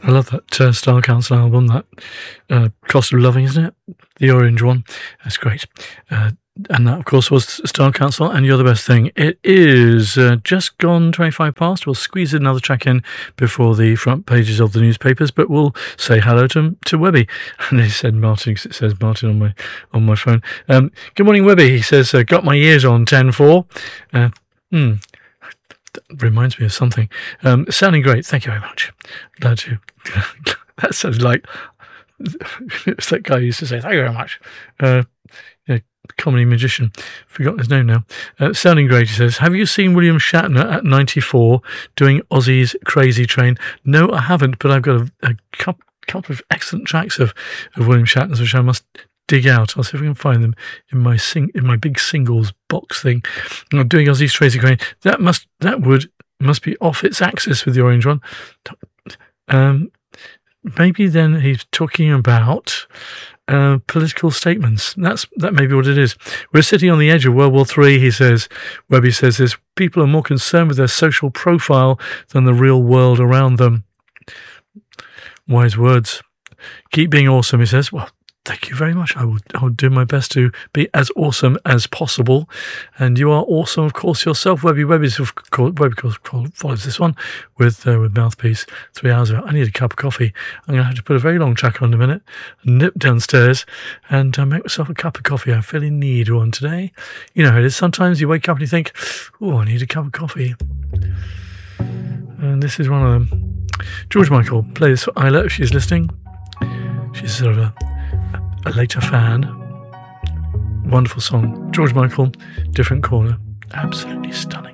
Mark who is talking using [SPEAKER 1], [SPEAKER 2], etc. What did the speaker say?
[SPEAKER 1] I love that Style Council album, that Cost of Loving, isn't it? The orange one. That's great. And that, of course, was Style Council and You're the Best Thing. It is just gone 25 past. We'll squeeze another track in before the front pages of the newspapers, but we'll say hello to Webby. And he said Martin, because it says Martin on my phone. Good morning, Webby. He says, got my ears on 10-4. That reminds me of something. Sounding great. Thank you very much. Glad to. That sounds like it's that guy who used to say, thank you very much. Comedy magician. Forgotten his name now. Sounding great, he says. Have you seen William Shatner at 94 doing Ozzy's Crazy Train? No, I haven't, but I've got a couple of excellent tracks of William Shatner's, which I must dig out. I'll see if I can find them in my big singles box thing. I'm doing Ozzy's Crazy Train. That must be off its axis with the orange one. Maybe then he's talking about political statements. That may be what it is. We're sitting on the edge of World War III, he says. Webby says this. People are more concerned with their social profile than the real world around them. Wise words. Keep being awesome, he says. Well, thank you very much. I will do my best to be as awesome as possible. And you are awesome, of course, yourself. Webby follows this one with Mouthpiece. 3 hours of it. I need a cup of coffee. I'm going to have to put a very long track on in a minute, nip downstairs and make myself a cup of coffee. I feel in need of one today. You know how it is. Sometimes you wake up and you think, oh, I need a cup of coffee. And this is one of them. George Michael, play this for Isla if she's listening. She's sort of a later fan. Wonderful song. George Michael, Different Corner. Absolutely stunning.